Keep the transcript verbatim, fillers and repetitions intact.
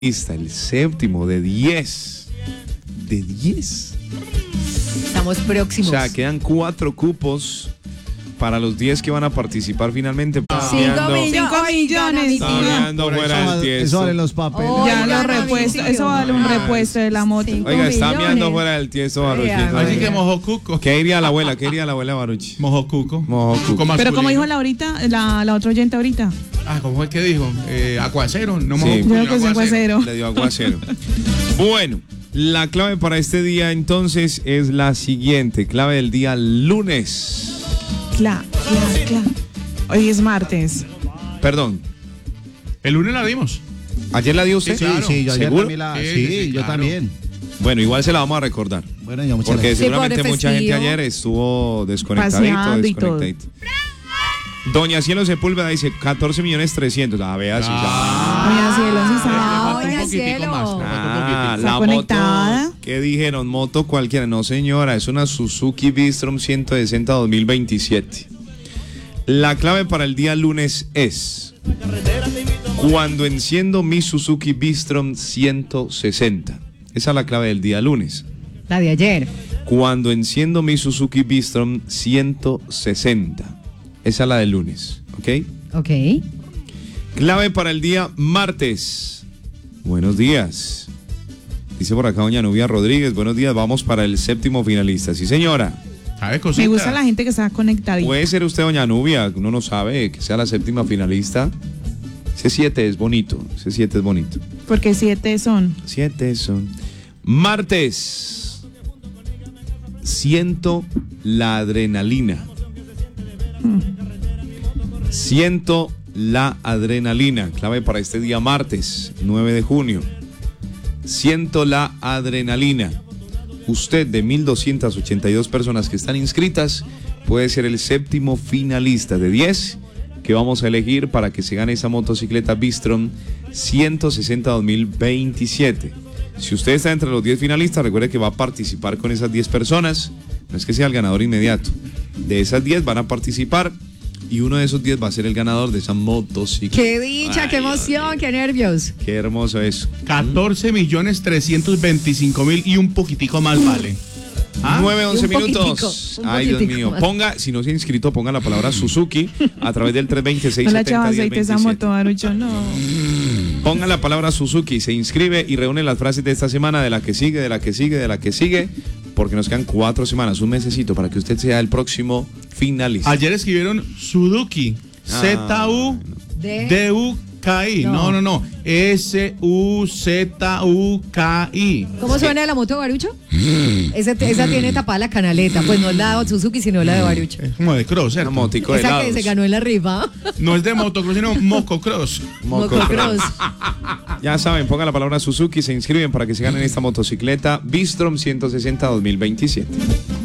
Está el séptimo de diez. De diez. Estamos próximos. O sea, quedan cuatro cupos para los diez que van a participar finalmente. Cinco millones. Está mirando fuera del tiesto. Eso vale los papeles. Oh, Ya Oigan, lo repuesto, eso vale un repuesto de la moto. Cinco Oiga, está millones. mirando fuera del tiesto, Baruchi. Oiga, Así que mojo cuco. ¿Qué diría la abuela? ¿Qué diría la abuela Baruchi? Mojo cuco. Mojo cuco. Cuco Pero masculino. como dijo la ahorita, la, la otra oyente ahorita. Ah, ¿cómo fue que dijo? Eh, aguacero, no mojo Sí. cuco. Yo creo que se fue cero. Le dio aguacero. Bueno, la clave para este día entonces es la siguiente. Clave del día lunes. Cla, cla, cla. Hoy es martes. Perdón, El lunes la dimos. ¿ayer la dio usted? Sí, claro. Sí, yo ayer ¿Seguro? también la. Sí, Sí, sí, sí, yo claro. también. Bueno, igual se la vamos a recordar. Bueno, ya muchas Porque gracias. Sí, seguramente pobre mucha gente festivo. ayer estuvo desconectadito, Paseando y todo. desconectadito. Doña Cielo Sepúlveda dice catorce millones trescientos. A ver, sí, Doña Cielo, sí sabe. Ah, Un Doña poquitico Cielo. más, un Ah, poquitico. la conectada. moto. ¿Qué dijeron? Moto cualquiera. No, señora, es una Suzuki Bistrom ciento sesenta dos mil veintisiete. La clave para el día lunes es: cuando enciendo mi Suzuki Bistrom ciento sesenta. Esa es la clave del día lunes. La de ayer. Cuando enciendo mi Suzuki Bistrom ciento sesenta. Esa es la del lunes, ¿ok? Ok. Clave para el día martes. Buenos días. Dice por acá doña Nubia Rodríguez. Buenos días, vamos para el séptimo finalista. Sí, señora. ¿Sabes cosita? Me gusta la gente que está conectadita. Puede ser usted doña Nubia, uno no sabe que sea la séptima finalista. Ese siete es bonito, ese siete es bonito. Porque siete son. Siete son. Martes. Siento la adrenalina. Siento la adrenalina. Clave para este día martes, nueve de junio. Siento la adrenalina. Usted, de mil doscientas ochenta y dos personas que están inscritas, puede ser el séptimo finalista de diez que vamos a elegir para que se gane esa motocicleta Bistrom ciento sesenta dos mil veintisiete. Si usted está entre los diez finalistas, recuerde que va a participar con esas diez personas. No es que sea el ganador inmediato. De esas diez van a participar y uno de esos diez va a ser el ganador de esa motocicleta. Qué dicha, Ay, qué Dios emoción, mío. qué nervios. Qué hermoso eso. catorce millones trescientos veinticinco mil y un poquitico más vale. ¿Ah? nueve, once un poquitico, minutos. un Ay, Dios poquitico mío. más. Ponga, si no se ha inscrito, ponga la palabra Suzuki a través del tres dos seis, No la siete echaba cero, aceite esa diez moto, veintisiete. Barucho, no. Ponga la palabra Suzuki, se inscribe y reúne las frases de esta semana, de la que sigue, de la que sigue, de la que sigue, porque nos quedan cuatro semanas, un mesecito para que usted sea el próximo finalista. Ayer escribieron Suzuki. Z U D U K I. No, no, no. S U Z U K I. ¿Cómo suena la moto de Barucho? esa, esa tiene tapada la canaleta. Pues no es la de Suzuki, sino la de Barucho. Es como de cross, Una ¿cierto? motico de Esa que helados. se ganó en la rifa. No es de motocross, sino mococross. Motocross. Ya saben, ponga la palabra Suzuki, se inscriben para que se ganen esta motocicleta Bistrom ciento sesenta dos mil veintisiete.